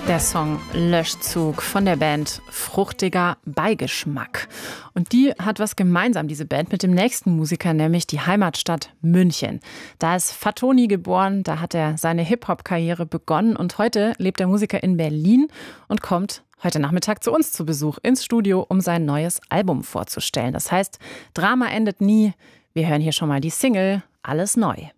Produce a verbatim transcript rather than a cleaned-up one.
Der Song Löschzug von der Band Fruchtiger Beigeschmack. Und die hat was gemeinsam, diese Band, mit dem nächsten Musiker, nämlich die Heimatstadt München. Da ist Fatoni geboren, da hat er seine Hip-Hop-Karriere begonnen und heute lebt der Musiker in Berlin und kommt heute Nachmittag zu uns zu Besuch ins Studio, um sein neues Album vorzustellen. Das heißt, Drama endet nie. Wir hören hier schon mal die Single Alles neu.